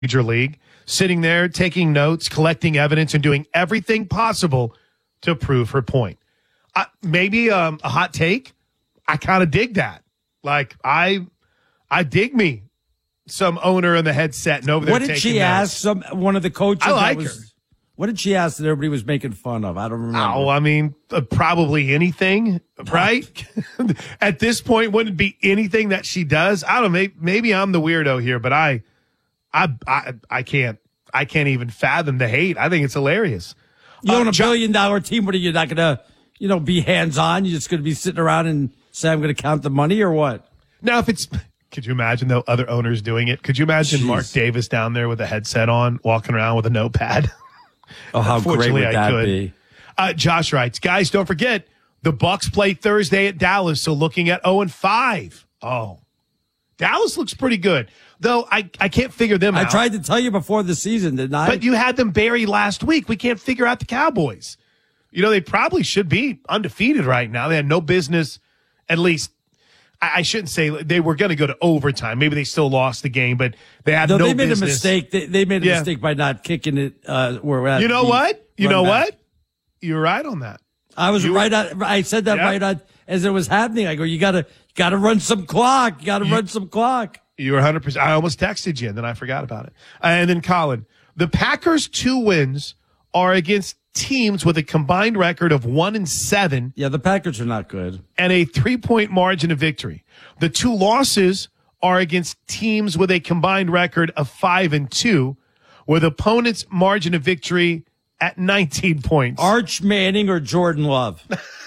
major league, sitting there taking notes, collecting evidence, and doing everything possible to prove her point. Maybe a hot take. I kind of dig that. Like I dig me some owner in the headset and over there. What did she ask? One of the coaches. I like her. What did she ask that everybody was making fun of? I don't remember. Oh, I mean, probably anything, right? At this point, wouldn't it be anything that she does? I don't know. Maybe I'm the weirdo here, but I can't even fathom the hate. I think it's hilarious. You own $1 billion team. What are you not going to, be hands on? You're just going to be sitting around and say, I'm going to count the money or what? Now, if it's, could you imagine though other owners doing it? Could you imagine Mark Davis down there with a headset on, walking around with a notepad? Oh, how great would that be? Josh writes, guys, don't forget the Bucks play Thursday at Dallas. So looking at 0-5. Oh, Dallas looks pretty good, though. I can't figure them out. I tried to tell you before the season, didn't I? But you had them buried last week. We can't figure out the Cowboys. They probably should be undefeated right now. They had no business, at least. I shouldn't say they were going to go to overtime. Maybe they still lost the game, but they had no business. They made a mistake. They made a mistake by not kicking it. Where we're at. You know what? You're right on that. I was right on. I said that right on as it was happening. I go, you got to run some clock. You got to run some clock. You were 100%. I almost texted you, and then I forgot about it. And then Colin, the Packers' 2 wins are against teams with a combined record of 1-7. Yeah, the Packers are not good. And a 3-point margin of victory. The 2 losses are against teams with a combined record of 5-2, with opponents' margin of victory at 19 points. Arch Manning or Jordan Love?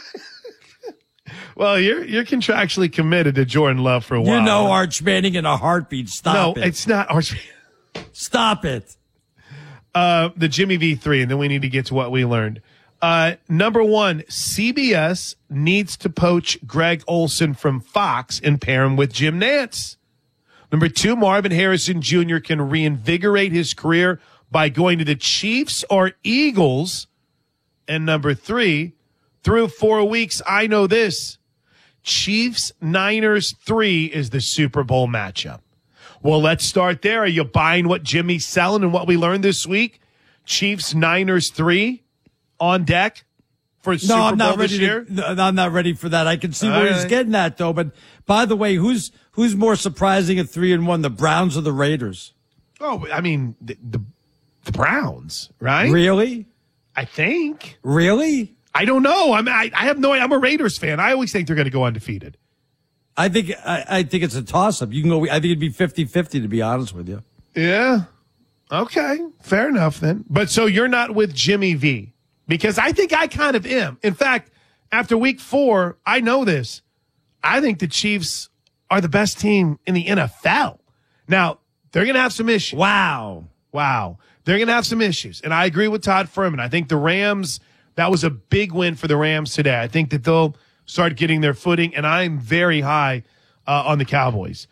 Well, you're contractually committed to Jordan Love for a while. You know Arch Manning in a heartbeat. Stop it. No, it's not Arch Manning. Stop it. The Jimmy V3, and then we need to get to what we learned. Number 1, CBS needs to poach Greg Olsen from Fox and pair him with Jim Nantz. Number 2, Marvin Harrison Jr. can reinvigorate his career by going to the Chiefs or Eagles. And number 3, through 4 weeks, I know this. Chiefs-Niners 3 is the Super Bowl matchup. Well, let's start there. Are you buying what Jimmy's selling and what we learned this week? Chiefs-Niners 3 on deck for Super Bowl this year? I'm not ready for that. I can see where he's getting at, though. But, by the way, who's more surprising at 3-1, the Browns or the Raiders? Oh, I mean, the Browns, right? Really? I think. Really? I don't know. I have no idea. I'm a Raiders fan. I always think they're going to go undefeated. I think it's a toss-up. You can go. I think it'd be 50-50, to be honest with you. Yeah. Okay. Fair enough then. But so you're not with Jimmy V, because I think I kind of am. In fact, after week 4, I know this. I think the Chiefs are the best team in the NFL. Now, they're going to have some issues. Wow. They're going to have some issues. And I agree with Todd Furman. I think the Rams, that was a big win for the Rams today. I think that they'll start getting their footing, and I'm very high on the Cowboys.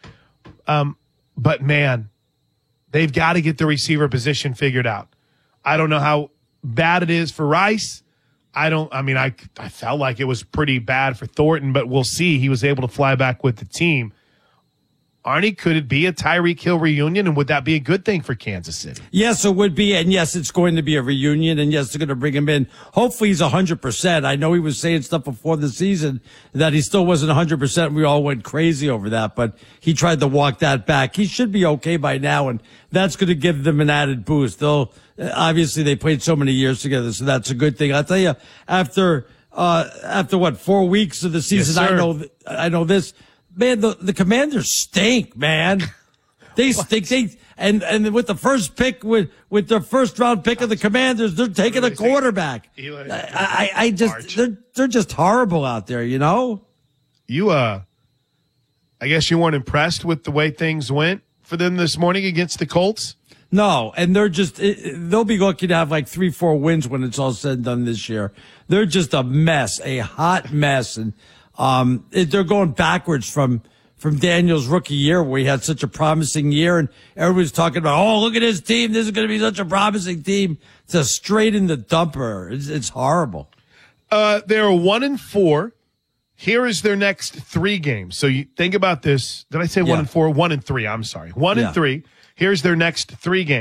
But, man, they've got to get the receiver position figured out. I don't know how bad it is for Rice. I felt like it was pretty bad for Thornton, but we'll see. He was able to fly back with the team. Arnie, could it be a Tyreek Hill reunion, and would that be a good thing for Kansas City? Yes, it would be, and yes, it's going to be a reunion, and yes, they're going to bring him in. Hopefully he's 100%. I know he was saying stuff before the season that he still wasn't 100%. We all went crazy over that, but he tried to walk that back. He should be okay by now, and that's going to give them an added boost. Obviously, they played so many years together, so that's a good thing. I'll tell you, after 4 weeks of the season, yes, I know this. Man, the Commanders stink, man. They stink. And with the first pick, with their first round pick of the Commanders, they're taking a quarterback. They're just horrible out there, you know? I guess you weren't impressed with the way things went for them this morning against the Colts? No, and they'll be lucky to have like 3-4 wins when it's all said and done this year. They're just a mess, a hot mess, and they're going backwards from Daniel's rookie year, where he had such a promising year, and everybody's talking about, oh, look at his team. This is going to be such a promising team. It's a straight in the dumper. It's horrible. They're 1-4. Here is their next 3 games. So you think about this. Did I say 1-4? 1-3. I'm sorry. 1-3. Here's their next 3 games.